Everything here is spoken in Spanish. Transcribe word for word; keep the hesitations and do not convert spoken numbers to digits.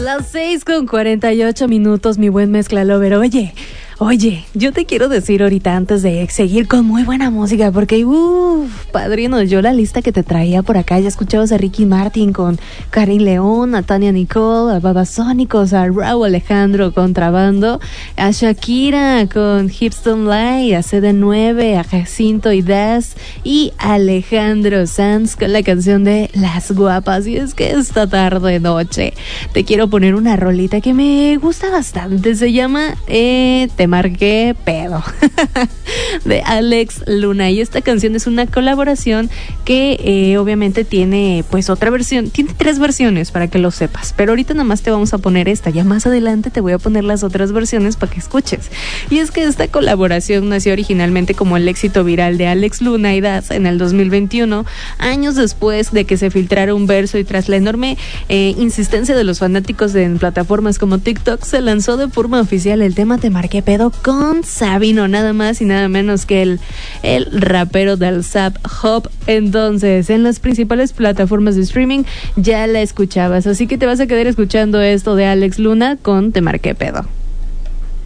Las seis con cuarenta y ocho minutos, mi buen mezcla lover. Oye, oye, yo te quiero decir ahorita antes de seguir con muy buena música, porque uff, padrino, yo la lista que te traía por acá, ya escuchabas a Ricky Martin con Karin León, a Tania Nicole, a Babasónicos, a Rauw Alejandro Contrabando, a Shakira con Hips Don't Lie, a C D nueve, a Jacinto y Daz y Alejandro Sanz con la canción de Las Guapas. Y es que esta tarde noche te quiero poner una rolita que me gusta bastante, se llama eh, Te Marqué Pedo de Alex Luna, y esta canción es una colaboración que eh, obviamente tiene pues otra versión, tiene tres versiones para que lo sepas, pero ahorita nada más te vamos a poner esta, ya más adelante te voy a poner las otras versiones para que escuches. Y es que esta colaboración nació originalmente como el éxito viral de Alex Luna y Daz en el dos mil veintiuno, años después de que se filtrara un verso, y tras la enorme eh, insistencia de los fanáticos de, en plataformas como TikTok, se lanzó de forma oficial el tema Te Marqué Pedo con Sabino, nada más y nada menos que el, el rapero del Zap Hop. Entonces, en las principales plataformas de streaming ya la escuchabas, así que te vas a quedar escuchando esto de Alex Luna con Te Marqué Pedo.